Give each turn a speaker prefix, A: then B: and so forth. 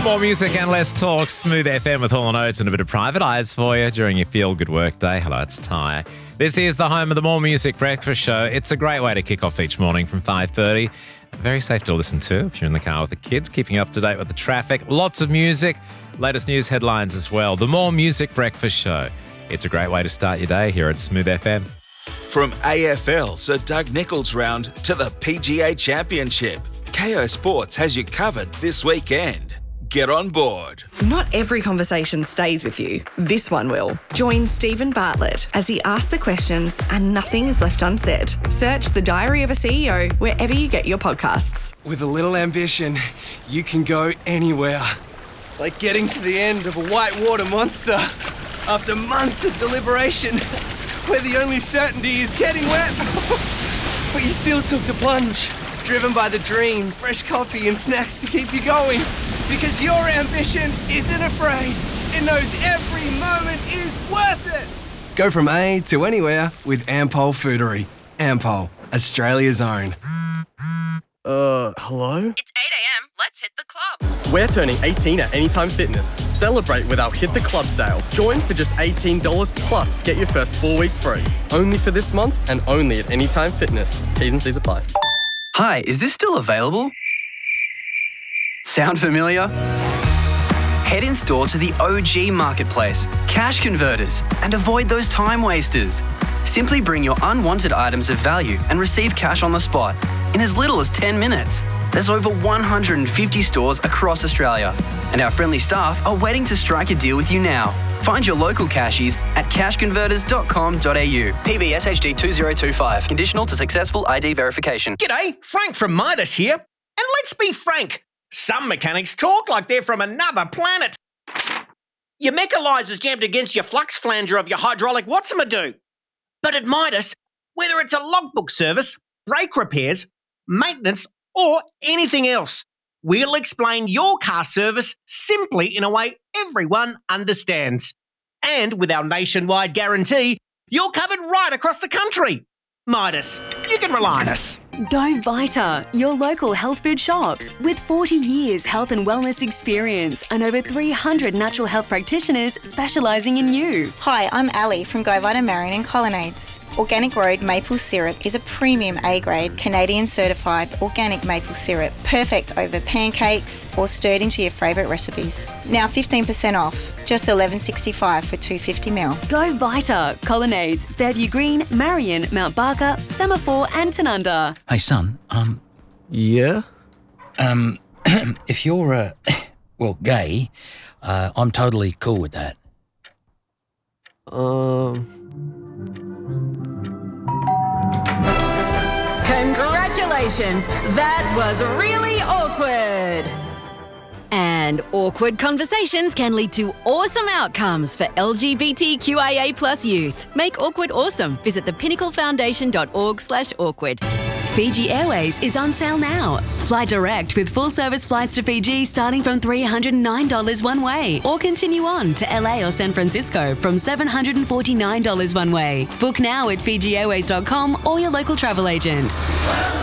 A: More music and less talk. Smooth FM with Hall & Oates and a bit of Private Eyes for you during your feel-good work day. Hello, it's Ty. This is the home of the More Music Breakfast Show. It's a great way to kick off each morning from 5:30. Very safe to listen to if you're in the car with the kids, keeping you up to date with the traffic. Lots of music, latest news headlines as well. The More Music Breakfast Show. It's a great way to start your day here at Smooth FM.
B: From AFL Sir Doug Nicholls round to the PGA Championship, KO Sports has you covered this weekend. Get on board.
C: Not every conversation stays with you. This one will. Join Stephen Bartlett as he asks the questions and nothing is left unsaid. Search The Diary of a CEO wherever you get your podcasts.
D: With a little ambition, you can go anywhere. Like getting to the end of a whitewater monster after months of deliberation, where the only certainty is getting wet. But you still took the plunge, driven by the dream, fresh coffee and snacks to keep you going. Because your ambition isn't afraid. It knows every moment is worth it. Go from A to anywhere with Ampol Foodery. Ampol, Australia's own. Hello?
E: It's 8 a.m. Let's hit the club.
F: We're turning 18 at Anytime Fitness. Celebrate with our Hit the Club sale. Join for just $18 plus get your first 4 weeks free. Only for this month and only at Anytime Fitness. T's and C's apply.
G: Hi, is this still available? Sound familiar? Head in store to the OG Marketplace, Cash Converters, and avoid those time wasters. Simply bring your unwanted items of value and receive cash on the spot in as little as 10 minutes. There's over 150 stores across Australia, and our friendly staff are waiting to strike a deal with you now. Find your local cashies at cashconverters.com.au. PBS HD 2025. Conditional to successful ID verification.
H: G'day, Frank from Midas here. And let's be frank, some mechanics talk like they're from another planet. Your mechanizer's jammed against your flux flanger of your hydraulic what's-a-do. But at Midas, whether it's a logbook service, brake repairs, maintenance, or anything else, we'll explain your car service simply in a way everyone understands. And with our nationwide guarantee, you're covered right across the country. Midas, you can rely on us.
I: Go Vita, your local health food shops. With 40 years health and wellness experience and over 300 natural health practitioners specialising in you.
J: Hi, I'm Ali from Go Vita Marion and Colonnades. Organic Road maple syrup is a premium A-grade, Canadian certified organic maple syrup, perfect over pancakes or stirred into your favourite recipes. Now 15% off, just $11.65 for 250ml.
I: Go Vita, Colonnades, Fairview Green, Marion, Mount Barker, Semaphore and Tanunda.
K: Hey, son,
D: Yeah?
K: if you're, gay, I'm totally cool with that.
E: Congratulations, that was really awkward. And awkward conversations can lead to awesome outcomes for LGBTQIA+ youth. Make awkward awesome. Visit thepinnaclefoundation.org/awkward.
I: Fiji Airways is on sale now. Fly direct with full-service flights to Fiji starting from $309 one way, or continue on to LA or San Francisco from $749 one way. Book now at FijiAirways.com or your local travel agent.